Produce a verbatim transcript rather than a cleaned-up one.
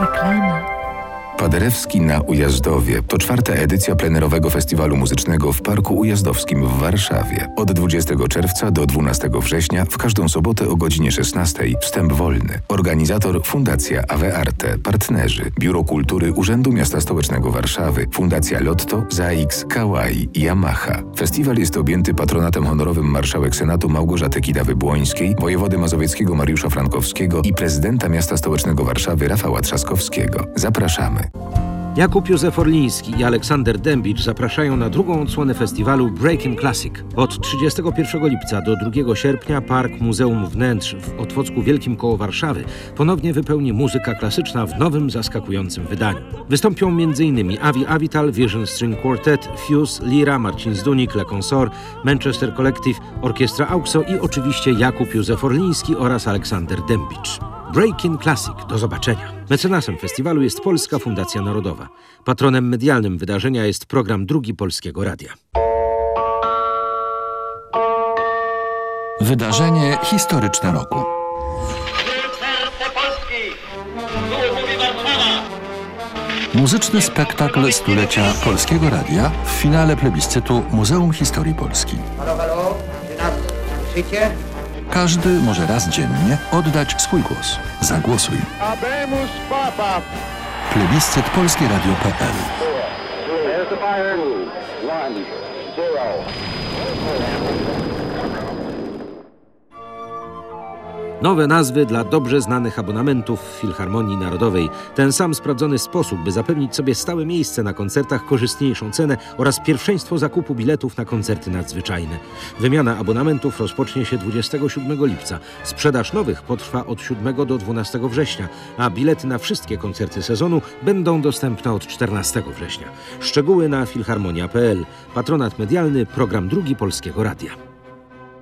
Reklama. Paderewski na Ujazdowie to czwarta edycja plenerowego festiwalu muzycznego w Parku Ujazdowskim w Warszawie. Od dwudziestego czerwca do dwunastego września w każdą sobotę o godzinie szesnastej wstęp wolny. Organizator Fundacja Ave Arte. Partnerzy Biuro Kultury Urzędu Miasta Stołecznego Warszawy, Fundacja Lotto, ZAIKS, Kawai i Yamaha. Festiwal jest objęty patronatem honorowym marszałek Senatu Małgorzaty Kidawy-Błońskiej, wojewody mazowieckiego Mariusza Frankowskiego i prezydenta Miasta Stołecznego Warszawy Rafała Trzaskowskiego. Zapraszamy. Jakub Józef Orliński i Aleksander Dębicz zapraszają na drugą odsłonę festiwalu Breaking Classic. Od trzydziestego pierwszego lipca do drugiego sierpnia Park Muzeum Wnętrz w Otwocku Wielkim koło Warszawy ponownie wypełni muzyka klasyczna w nowym, zaskakującym wydaniu. Wystąpią m.in. Avi Avital, Vision String Quartet, Fuse, Lira, Marcin Zdunik, Le Consort, Manchester Collective, Orkiestra Auxo i oczywiście Jakub Józef Orliński oraz Aleksander Dębicz. Breaking Classic. Do zobaczenia. Mecenasem festiwalu jest Polska Fundacja Narodowa. Patronem medialnym wydarzenia jest program Drugi Polskiego Radia. Wydarzenie historyczne roku. Muzyczny spektakl stulecia Polskiego Radia w finale plebiscytu Muzeum Historii Polski. Halo, halo, czy nas słyszycie? Każdy może raz dziennie oddać swój głos. Zagłosuj. Habemus Papa. Plebiscyt polskie radio kropka p l. There's the fire. One, zero. Nowe nazwy dla dobrze znanych abonamentów w Filharmonii Narodowej. Ten sam sprawdzony sposób, by zapewnić sobie stałe miejsce na koncertach, korzystniejszą cenę oraz pierwszeństwo zakupu biletów na koncerty nadzwyczajne. Wymiana abonamentów rozpocznie się dwudziestego siódmego lipca. Sprzedaż nowych potrwa od siódmego do dwunastego września, a bilety na wszystkie koncerty sezonu będą dostępne od czternastego września. Szczegóły na filharmonia kropka p l. Patronat medialny, program Drugi Polskiego Radia.